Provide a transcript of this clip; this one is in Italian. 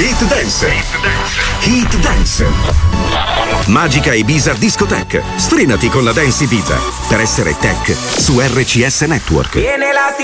Hit Dance. Hit Dance. Magica Ibiza Discotheque. Sfrenati con la Dance Ibiza per essere tech su RCS Network.